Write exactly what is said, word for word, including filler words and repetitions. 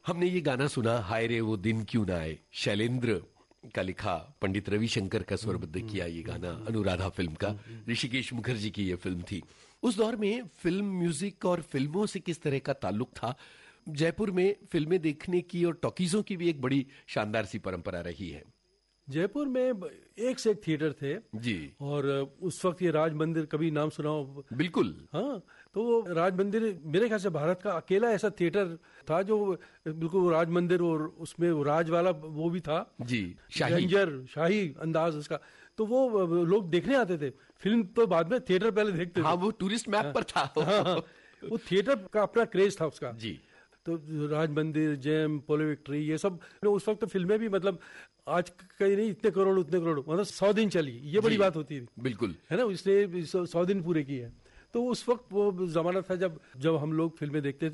हमने ये गाना सुना, हाय रे वो दिन क्यों ना आए, शैलेंद्र का लिखा, पंडित रविशंकर का स्वरबद्ध किया ये गाना, अनुराधा फिल्म का, ऋषिकेश मुखर्जी की ये फिल्म थी। उस दौर में फिल्म म्यूजिक और फिल्मों से किस तरह का ताल्लुक था? जयपुर में फिल्में देखने की और टॉकीजों की भी एक बड़ी शानदार सी परंपरा रही है। जयपुर में एक से एक थिएटर थे जी, और उस वक्त ये राज मंदिर, कभी नाम सुना हो? बिल्कुल। हाँ, तो वो राज मंदिर मेरे ख्याल से भारत का अकेला ऐसा थिएटर था जो बिल्कुल राज मंदिर, और उसमें राज वाला वो भी था जी, शाही रंजर, शाही अंदाज उसका, तो वो लोग देखने आते थे। फिल्म तो बाद में, थिएटर पहले देखते थे। हाँ, वो टूरिस्ट मैप पर था। हाँ, वो थिएटर का अपना क्रेज था उसका जी। तो राज मंदिर, जेम, पोलो विक्ट्री, ये सब उस वक्त तो फिल्में भी मतलब आज कहीं नहीं, इतने करोड़ उतने करोड़, मतलब सौ दिन चली, ये बड़ी बात होती थी। बिल्कुल, है ना, इसलिए सौ दिन पूरे किए। तो उस वक्त वो जमाना था जब जब हम लोग फिल्में देखते थे।